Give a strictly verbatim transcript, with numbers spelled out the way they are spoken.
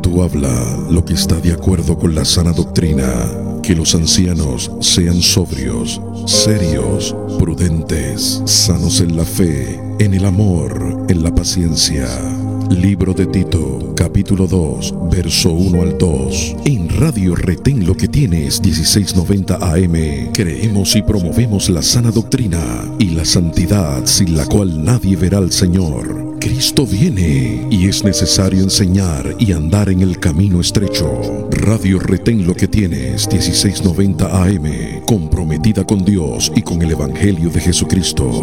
Tú habla lo que está de acuerdo con la sana doctrina, que los ancianos sean sobrios, serios, prudentes, sanos en la fe, en el amor, en la paciencia. Libro de Tito, capítulo dos, verso uno al dos. En Radio Retén Lo que Tienes, dieciséis noventa A M, creemos y promovemos la sana doctrina y la santidad sin la cual nadie verá al Señor. Cristo viene y es necesario enseñar y andar en el camino estrecho. Radio Retén Lo que Tienes, dieciséis noventa A M, comprometida con Dios y con el Evangelio de Jesucristo.